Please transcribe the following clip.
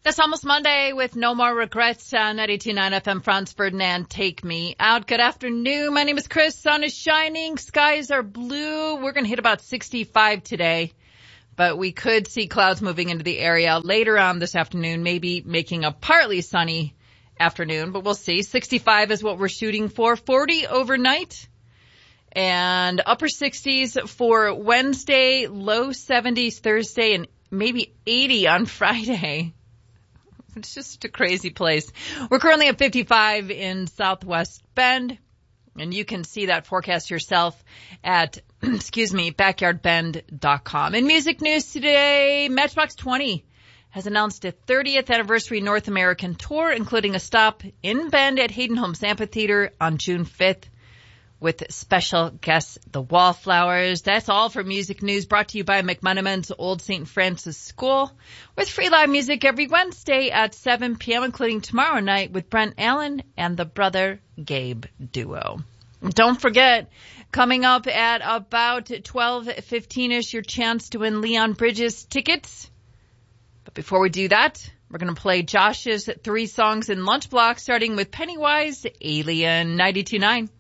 It's almost Monday with No More Regrets on 92.9 FM. Franz Ferdinand, Take Me Out. Good afternoon. My name is Chris. Sun is shining. Skies are blue. We're going to hit about 65 today, but we could see clouds moving into the area later on this afternoon, maybe making a partly sunny afternoon, but we'll see. 65 is what we're shooting for. 40 overnight and upper 60s for Wednesday, low 70s Thursday, and maybe 80 on Friday. It's just a crazy place. We're currently at 55 in Southwest Bend, and you can see that forecast yourself at, backyardbend.com. In music news today, Matchbox 20 has announced a 30th anniversary North American tour, including a stop in Bend at Hayden Homes Amphitheater on June 5th. With special guests, the Wallflowers. That's all for music news, brought to you by McMenamin's Old St. Francis School, with free live music every Wednesday at 7 p.m., including tomorrow night with Brent Allen and the Brother Gabe duo. Don't forget, coming up at about 12:15ish, your chance to win Leon Bridges tickets. But before we do that, we're going to play Josh's 3 songs in Lunch Block, starting with Pennywise, Alien, 92.9.